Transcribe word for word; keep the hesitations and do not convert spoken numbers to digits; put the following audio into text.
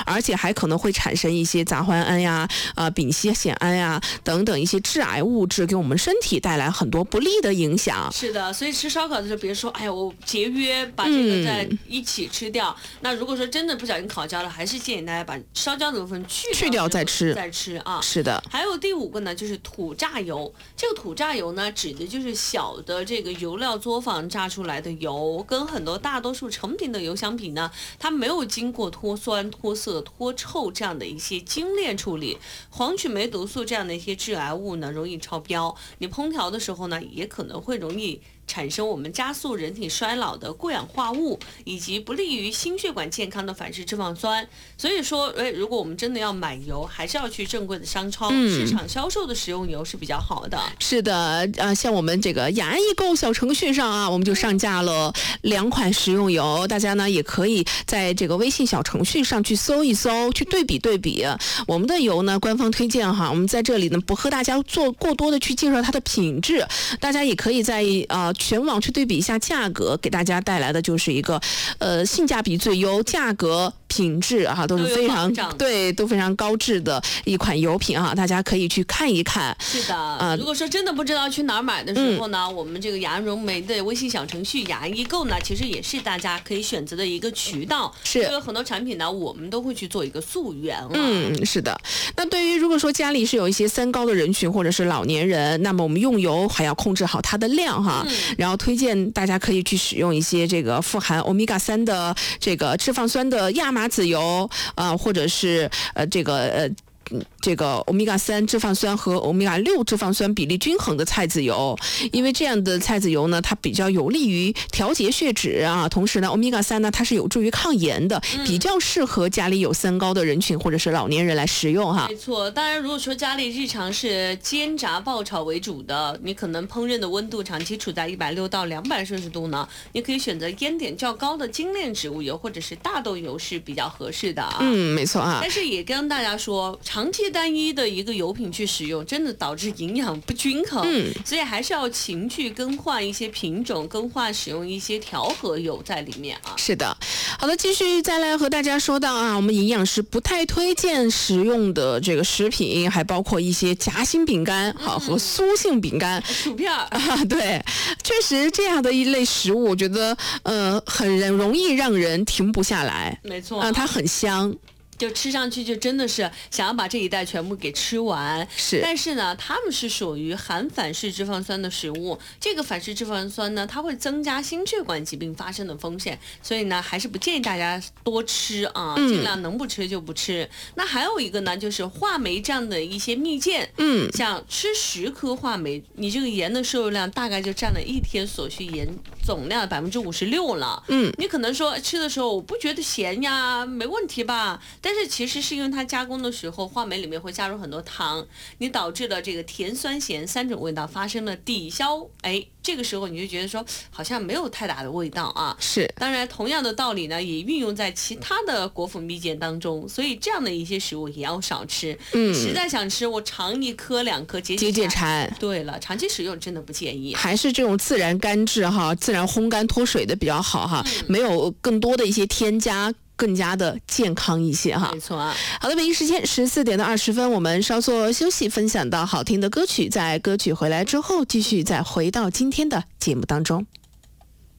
而且还可能会产生一些杂环胺呀、啊、呃、丙烯酰胺呀等等一些致癌物质，给我们身体带来很多不利的影响。 是的，所以吃烧烤的时候，别说哎呀我节约把这个再一起吃掉、嗯、那如果说真的不小心烤焦了，还是建议大家把烧焦的部分去去掉再吃再吃啊。 是的。 还有第五个呢，就是土榨油。这个土榨油呢，指的就是小的这个油料作坊榨出来的油，跟很多大多数成品的油相比呢，它没有经过脱酸、脱色、脱臭这样的一些精炼处理，黄曲霉毒素这样的一些致癌物呢，容易超标。你烹调的时候呢，也可能会容易产生我们加速人体衰老的过氧化物，以及不利于心血管健康的反式脂肪酸。所以说，哎，如果我们真的要买油，还是要去正规的商超、嗯、市场销售的食用油是比较好的。 是的，呃，像我们这个雅安易购小程序上啊，我们就上架了两款食用油，大家呢也可以在这个微信小程序上去搜一搜，去对比对比。我们的油呢，官方推荐哈，我们在这里呢不和大家做过多的去介绍它的品质，大家也可以在呃。全网去对比一下价格，给大家带来的就是一个呃性价比最优，价格品质啊都是非常对都非常高质的一款油品啊，大家可以去看一看。 是的，呃、如果说真的不知道去哪儿买的时候呢，嗯、我们这个雅安融媒的微信小程序雅安易购呢，其实也是大家可以选择的一个渠道。 是， 因为很多产品呢，我们都会去做一个溯源了。 嗯，是的。那对于如果说家里是有一些三高的人群或者是老年人，那么我们用油还要控制好它的量哈。嗯、然后推荐大家可以去使用一些这个富含欧米伽三的这个脂肪酸的亚麻籽油啊、呃，或者是呃这个呃。这个欧米伽三脂肪酸和欧米伽六脂肪酸比例均衡的菜籽油，因为这样的菜籽油呢，它比较有利于调节血脂啊，同时呢，欧米伽三呢，它是有助于抗炎的，比较适合家里有三高的人群或者是老年人来食用哈。 没错，当然如果说家里日常是煎炸爆炒为主的，你可能烹饪的温度长期处在一百六到两百摄氏度呢，你可以选择烟点较高的精炼植物油或者是大豆油是比较合适的啊。 嗯，没错啊。 但是也跟大家说，长期单一的一个油品去使用，真的导致营养不均衡。嗯，所以还是要勤去更换一些品种，更换使用一些调和油在里面啊。 是的，好的，继续再来和大家说到啊，我们营养师不太推荐食用的这个食品，还包括一些夹心饼干好、嗯、和酥性饼干、 薯片啊。 对，确实这样的一类食物，我觉得呃很容易让人停不下来。 没错啊、呃，它很香。 就吃上去就真的是想要把这一袋全部给吃完， 是。 但是呢，它们是属于含反式脂肪酸的食物，这个反式脂肪酸呢，它会增加心血管疾病发生的风险，所以呢，还是不建议大家多吃啊，尽量能不吃就不吃。嗯、那还有一个呢，就是话梅这样的一些蜜饯，嗯，像吃十颗话梅，你这个盐的摄入量大概就占了一天所需盐总量百分之五十六了，嗯，你可能说吃的时候我不觉得咸呀，没问题吧？但是其实是因为它加工的时候，话梅里面会加入很多糖，你导致了这个甜酸咸三种味道发生了抵消，哎，这个时候你就觉得说好像没有太大的味道啊。 是， 当然同样的道理呢，也运用在其他的果脯蜜饯当中，所以这样的一些食物也要少吃。嗯，实在想吃，我尝一颗两颗解解解馋。 对了，长期使用真的不建议， 还是这种自然干制哈，自然烘干脱水的比较好哈，嗯、没有更多的一些添加。更加的健康一些哈， 没错啊。 好的，北京时间十四点到二十分，我们稍作休息，分享到好听的歌曲，在歌曲回来之后，继续再回到今天的节目当中。